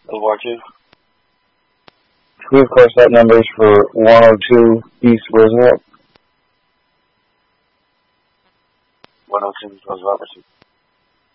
War 2. Of course, that number is for 102 East Roosevelt. 102 Roosevelt.